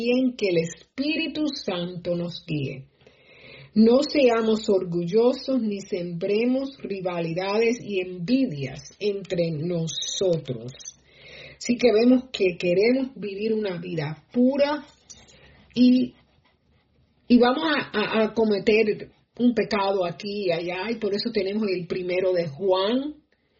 en que el Espíritu Santo nos guíe. No seamos orgullosos ni sembremos rivalidades y envidias entre nosotros. Así que vemos que queremos vivir una vida pura y vamos a cometer un pecado aquí y allá, y por eso tenemos el primero de Juan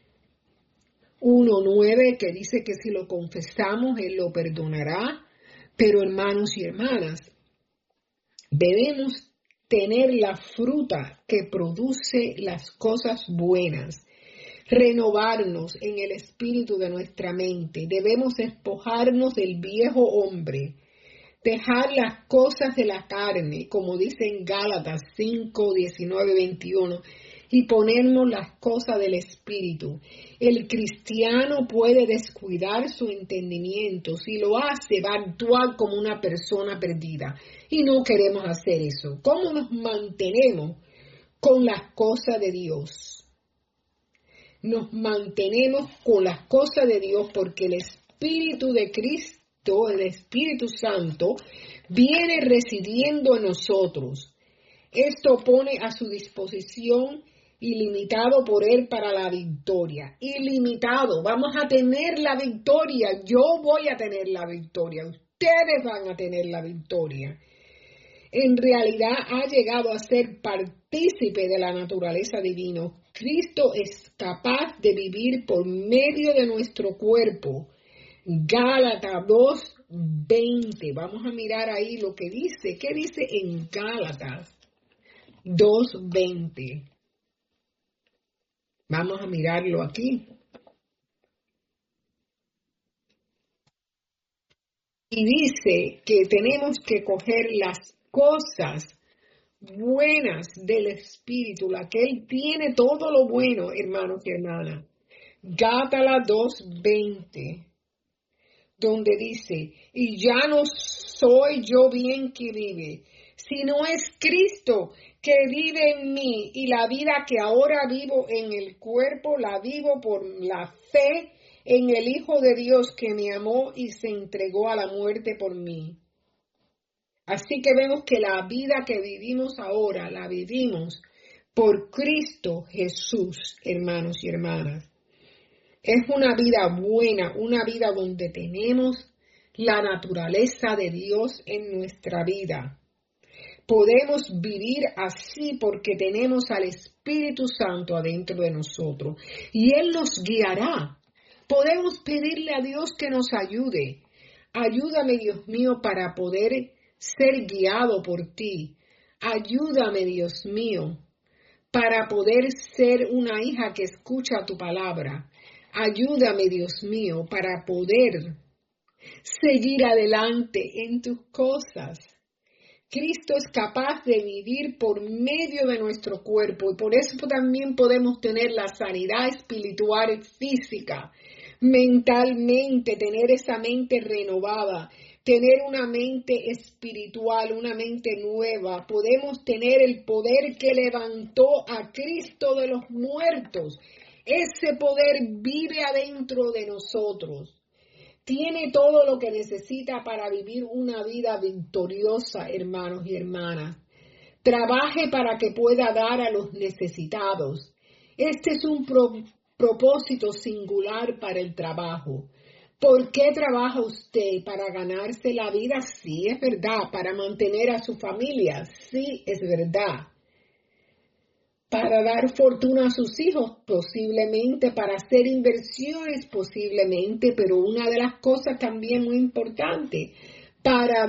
1:9 que dice que si lo confesamos, Él lo perdonará. Pero hermanos y hermanas, debemos tener la fruta que produce las cosas buenas, renovarnos en el espíritu de nuestra mente. Debemos despojarnos del viejo hombre, dejar las cosas de la carne, como dice en Gálatas 5:19-21, y ponernos las cosas del espíritu. El cristiano puede descuidar su entendimiento. Si lo hace, va a actuar como una persona perdida. Y no queremos hacer eso. ¿Cómo nos mantenemos con las cosas de Dios? Nos mantenemos con las cosas de Dios porque el Espíritu de Cristo, el Espíritu Santo, viene residiendo en nosotros. Esto pone a su disposición ilimitado por Él para la victoria. Ilimitado. Vamos a tener la victoria. Yo voy a tener la victoria. Ustedes van a tener la victoria. En realidad ha llegado a ser partícipe de la naturaleza divina. Cristo es capaz de vivir por medio de nuestro cuerpo. Gálatas 2:20. Vamos a mirar ahí lo que dice. ¿Qué dice en Gálatas 2:20? Vamos a mirarlo aquí. Y dice que tenemos que coger las cosas buenas del Espíritu, la que Él tiene todo lo bueno, hermanos y hermanas. Gálatas 2:20, donde dice, y ya no soy yo bien que vive, sino es Cristo que vive en mí, y la vida que ahora vivo en el cuerpo, la vivo por la fe en el Hijo de Dios que me amó y se entregó a la muerte por mí. Así que vemos que la vida que vivimos ahora, la vivimos por Cristo Jesús, hermanos y hermanas. Es una vida buena, una vida donde tenemos la naturaleza de Dios en nuestra vida. Podemos vivir así porque tenemos al Espíritu Santo adentro de nosotros y Él nos guiará. Podemos pedirle a Dios que nos ayude. Ayúdame, Dios mío, para poder ser guiado por ti. Ayúdame, Dios mío, para poder ser una hija que escucha tu palabra. Ayúdame, Dios mío, para poder seguir adelante en tus cosas. Cristo es capaz de vivir por medio de nuestro cuerpo y por eso también podemos tener la sanidad espiritual y física, mentalmente, tener esa mente renovada, tener una mente espiritual, una mente nueva. Podemos tener el poder que levantó a Cristo de los muertos. Ese poder vive adentro de nosotros. Tiene todo lo que necesita para vivir una vida victoriosa, hermanos y hermanas. Trabaje para que pueda dar a los necesitados. Este es un propósito singular para el trabajo. ¿Por qué trabaja usted? ¿Para ganarse la vida? Sí, es verdad. ¿Para mantener a su familia? Sí, es verdad. Para dar fortuna a sus hijos, posiblemente, para hacer inversiones, posiblemente, pero una de las cosas también muy importante, para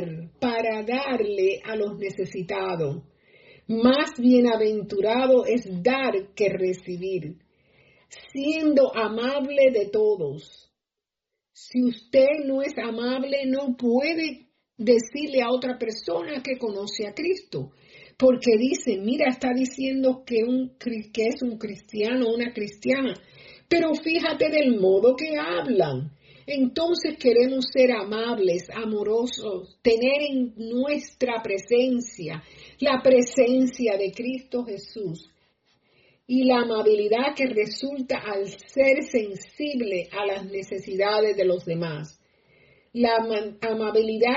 darle a los necesitados. Más bienaventurado es dar que recibir, siendo amable de todos. Si usted no es amable, no puede decirle a otra persona que conoce a Cristo. Porque dice, mira, está diciendo que es un cristiano, una cristiana. Pero fíjate del modo que hablan. Entonces queremos ser amables, amorosos, tener en nuestra presencia la presencia de Cristo Jesús. Y la amabilidad que resulta al ser sensible a las necesidades de los demás. La amabilidad